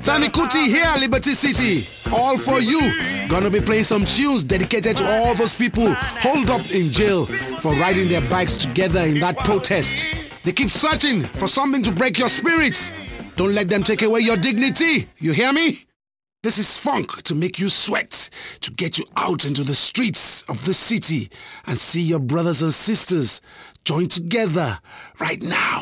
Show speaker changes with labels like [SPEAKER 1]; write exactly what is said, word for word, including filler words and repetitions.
[SPEAKER 1] Femi Kuti here, Liberty City. All for you. Gonna be playing some tunes dedicated to all those people holed up in jail for riding their bikes together in that protest. They keep searching for something to break your spirits. Don't let them take away your dignity. You hear me? This is funk to make you sweat, to get you out into the streets of the city and see your brothers and sisters join together right now.